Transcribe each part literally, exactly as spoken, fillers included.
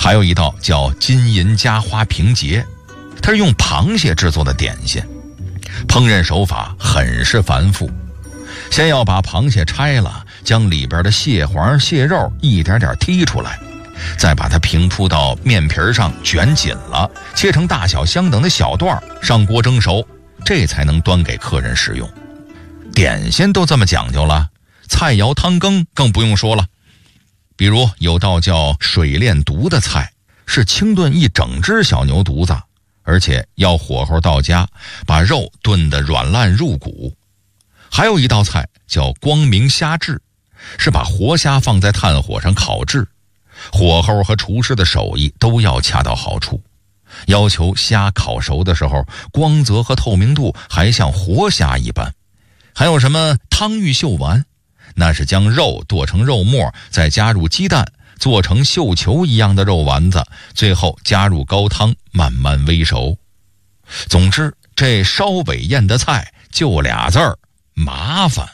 还有一道叫金银夹花平结，它是用螃蟹制作的点心，烹饪手法很是繁复。先要把螃蟹拆了，将里边的蟹黄蟹肉一点点剔出来，再把它平铺到面皮上，卷紧了，切成大小相等的小段，上锅蒸熟，这才能端给客人食用。点心都这么讲究了，菜肴汤羹更不用说了。比如有道叫水炼犊的菜，是清炖一整只小牛犊子，而且要火候到家，把肉炖得软烂入骨。还有一道菜叫光明虾制，是把活虾放在炭火上烤制，火候和厨师的手艺都要恰到好处，要求虾烤熟的时候光泽和透明度还像活虾一般。还有什么汤玉绣丸，那是将肉剁成肉末，再加入鸡蛋，做成绣球一样的肉丸子，最后加入高汤慢慢煨熟。总之，这烧尾宴的菜就俩字儿：麻烦。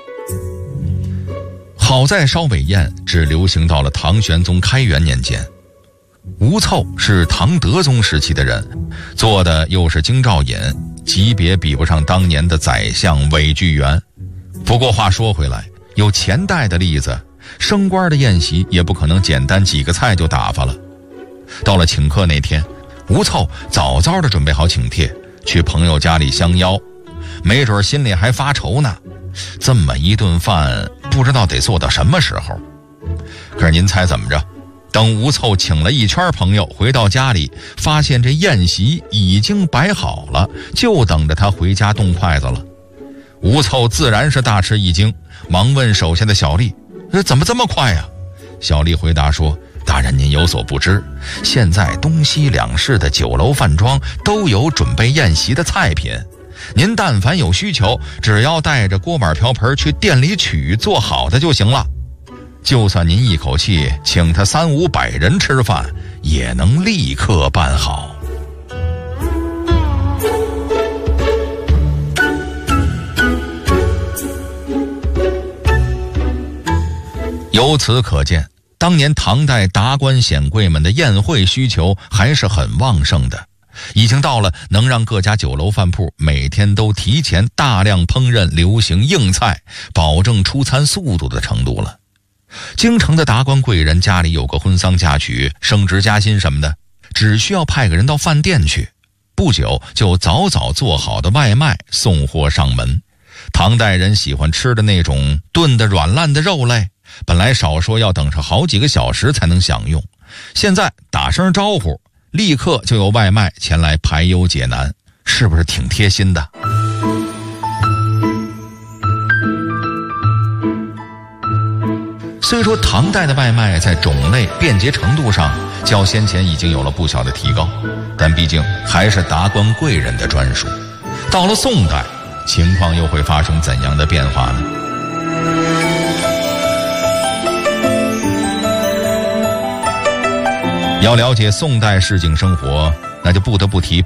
好在烧尾宴只流行到了唐玄宗开元年间。吴凑是唐德宗时期的人，做的又是京兆尹，级别比不上当年的宰相韦巨源。不过话说回来，有前代的例子，升官的宴席也不可能简单几个菜就打发了。到了请客那天，吴凑早早的准备好请帖，去朋友家里相邀，没准心里还发愁呢，这么一顿饭不知道得做到什么时候。可是您猜怎么着？等吴凑请了一圈朋友回到家里，发现这宴席已经摆好了，就等着他回家动筷子了。吴凑自然是大吃一惊，忙问手下的小吏：怎么这么快呀？小吏回答说：大人您有所不知，现在东西两市的酒楼饭庄都有准备宴席的菜品，您但凡有需求，只要带着锅碗瓢盆去店里取做好的就行了。就算您一口气请他三五百人吃饭，也能立刻办好。由此可见，当年唐代达官显贵们的宴会需求还是很旺盛的，已经到了能让各家酒楼饭铺每天都提前大量烹饪流行硬菜，保证出餐速度的程度了。京城的达官贵人家里有个婚丧嫁娶、升职加薪什么的，只需要派个人到饭店去，不久就早早做好的外卖送货上门。唐代人喜欢吃的那种炖得软烂的肉类，本来少说要等上好几个小时才能享用，现在打声招呼，立刻就有外卖前来排忧解难，是不是挺贴心的？虽说唐代的外卖在种类便捷程度上较先前已经有了不小的提高，但毕竟还是达官贵人的专属。到了宋代，情况又会发生怎样的变化呢？要了解宋代市井生活，那就不得不提